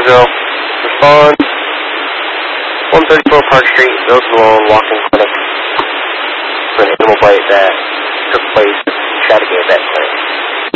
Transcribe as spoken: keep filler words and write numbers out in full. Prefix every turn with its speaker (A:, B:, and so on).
A: zero. Respond. one thirty-four Park Street, Village Malone walk-in clinic for an animal bite that took place at Chattagay Vet Clinic.